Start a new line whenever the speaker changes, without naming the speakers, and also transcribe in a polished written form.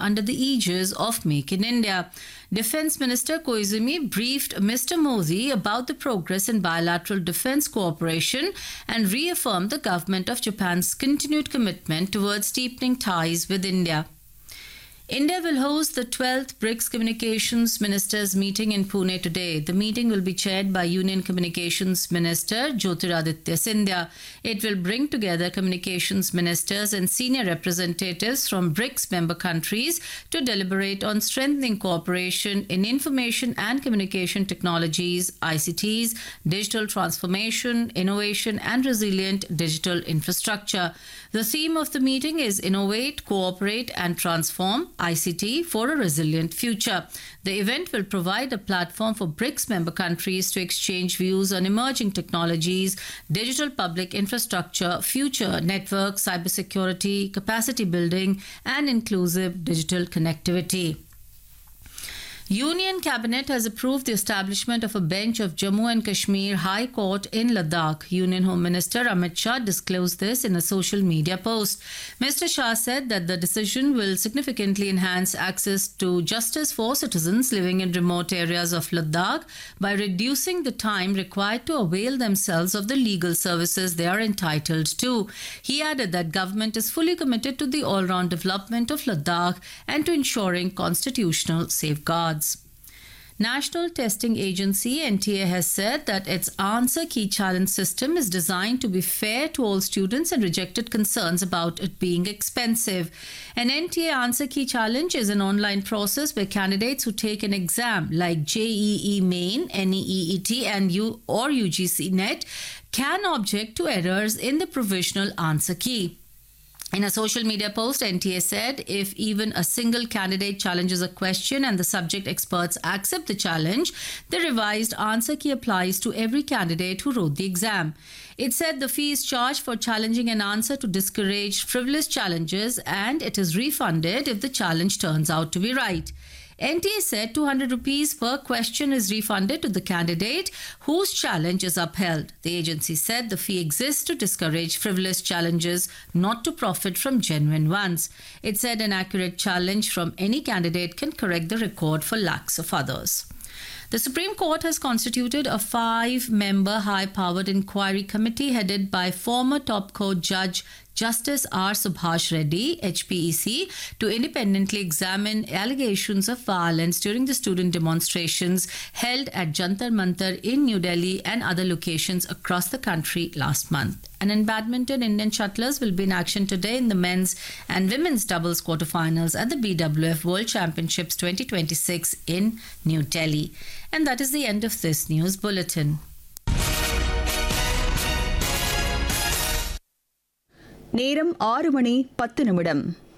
under the aegis of Make in India. Defence Minister Koizumi briefed Mr. Modi about the progress in bilateral defence cooperation and reaffirmed the government of Japan's continued commitment towards deepening ties with India. India will host the 12th BRICS Communications Ministers meeting in Pune today. The meeting will be chaired by Union Communications Minister Jyotiraditya Scindia. It will bring together communications ministers and senior representatives from BRICS member countries to deliberate on strengthening cooperation in information and communication technologies, ICTs, digital transformation, innovation and resilient digital infrastructure. The theme of the meeting is Innovate, Cooperate and Transform ICT for a Resilient Future. The event will provide a platform for BRICS member countries to exchange views on emerging technologies, digital public infrastructure, future networks, cybersecurity, capacity building, and inclusive digital connectivity. Union Cabinet has approved the establishment of a bench of Jammu and Kashmir High Court in Ladakh. Union Home Minister Amit Shah disclosed this in a social media post. Mr. Shah said that the decision will significantly enhance access to justice for citizens living in remote areas of Ladakh by reducing the time required to avail themselves of the legal services they are entitled to. He added that government is fully committed to the all-round development of Ladakh and to ensuring constitutional safeguards. National Testing Agency NTA has said that its Answer Key Challenge system is designed to be fair to all students and rejected concerns about it being expensive. An NTA Answer Key Challenge is an online process where candidates who take an exam like JEE Main, NEET and UGC NET can object to errors in the provisional answer key. In a social media post, NTA said if even a single candidate challenges a question and the subject experts accept the challenge, the revised answer key applies to every candidate who wrote the exam. It said the fee is charged for challenging an answer to discourage frivolous challenges and it is refunded if the challenge turns out to be right. NTA said 200 rupees per question is refunded to the candidate whose challenge is upheld. The agency said the fee exists to discourage frivolous challenges, not to profit from genuine ones. It said an accurate challenge from any candidate can correct the record for lakhs of others. The Supreme Court has constituted a 5-member high-powered inquiry committee headed by former top court judge Justice R. Subhash Reddy, HPEC, to independently examine allegations of violence during the student demonstrations held at Jantar Mantar in New Delhi and other locations across the country last month. And in badminton, Indian shuttlers will be in action today in the men's and women's doubles quarterfinals at the BWF World Championships 2026 in New Delhi. And that is the end of this news bulletin.
நேரம் 6 மணி 10 நிமிடம்.